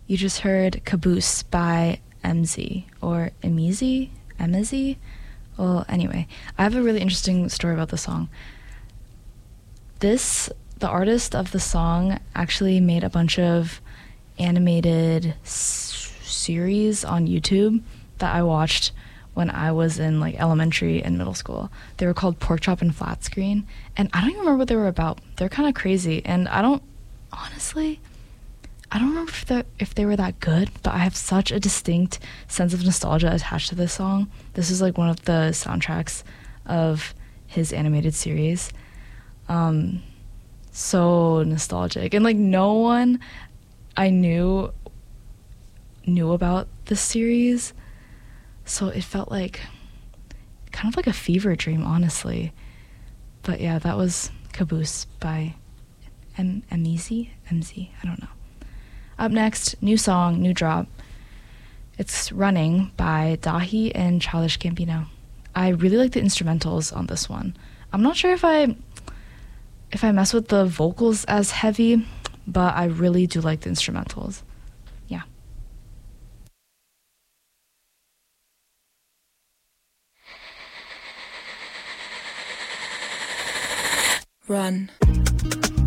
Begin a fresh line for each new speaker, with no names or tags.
You just heard Caboose by MZ or Emizi? Emizi? Well, anyway, I have a really interesting story about the song. The artist of the song actually made a bunch of animated series on YouTube that I watched when I was in like elementary and middle school. They were called Pork Chop and Flat Screen, and I don't even remember what they were about. They're kind of crazy, and honestly, I don't remember if they were that good, but I have such a distinct sense of nostalgia attached to this song. This is like one of the soundtracks of his animated series. So nostalgic, and like no one I knew about this series, so it felt like kind of like a fever dream, honestly. But yeah, that was Caboose by MZ, I don't know. Up next, new song, new drop. It's Running by Dahi and Childish Gambino. I really like the instrumentals on this one. I'm not sure if I mess with the vocals as heavy, but I really do like the instrumentals. Yeah.
Run.